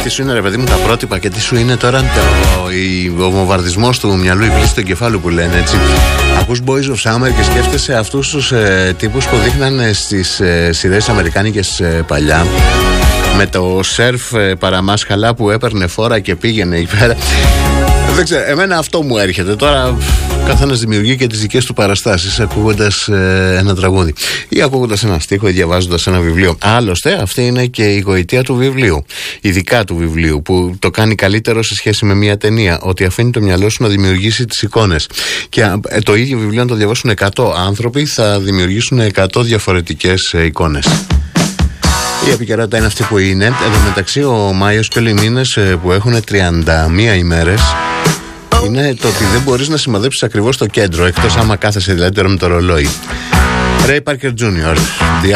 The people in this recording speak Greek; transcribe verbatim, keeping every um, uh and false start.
Τι σου είναι, ρε παιδί μου, τα πρότυπα και τι σου είναι τώρα το, η, ο βομβαρδισμός του μυαλού, η πλήση του εγκεφάλου που λένε έτσι. Ακούς Boys of Summer και σκέφτεσαι αυτούς τους ε, τύπους που δείχναν στις ε, σειρές αμερικάνικες ε, παλιά, με το σερφ ε, παραμάσχαλα που έπαιρνε φόρα και πήγαινε εκεί πέρα. Δεν ξέρω, εμένα αυτό μου έρχεται. Τώρα καθένας δημιουργεί και τις δικές του παραστάσεις ακούγοντας ε, ένα τραγούδι ή ακούγοντας ένα στίχο ή διαβάζοντας ένα βιβλίο. Άλλωστε αυτή είναι και η γοητεία του βιβλίου, ειδικά του βιβλίου, που το κάνει καλύτερο σε σχέση με μια ταινία, ότι αφήνει το μυαλό σου να δημιουργήσει τις εικόνες. Και ε, το ίδιο βιβλίο να το διαβάσουν εκατό άνθρωποι θα δημιουργήσουν εκατό διαφορετικές ε, εικόνες. Η επικαιρότητα είναι αυτή που είναι. Εν τω μεταξύ, ο Μάιος και όλοι οι μήνες που έχουν τριάντα μία ημέρες είναι το ότι δεν μπορείς να σημαδέψεις ακριβώς το κέντρο, εκτός άμα κάθεσαι δηλαδή τώρα με το ρολόι. Ray Parker τζούνιορ, The